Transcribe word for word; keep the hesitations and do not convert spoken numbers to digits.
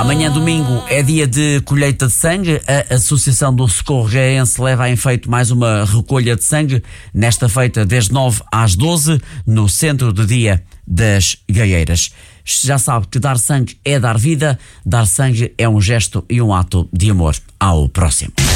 Amanhã, domingo, é dia de colheita de sangue. A Associação do Socorro Gaense leva a efeito mais uma recolha de sangue, nesta feita das nove às doze, no centro do dia das Gaieiras. Já sabe que dar sangue é dar vida, dar sangue é um gesto e um ato de amor ao próximo.